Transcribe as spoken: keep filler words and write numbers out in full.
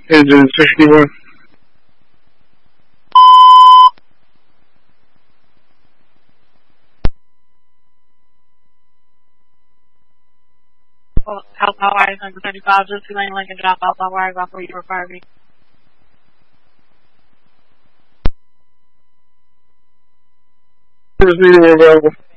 Engine sixty-one. Well, Alpha Wires number thirty-five, just two lane Lincoln drop Alpha Wires off where you require me. First meeting available.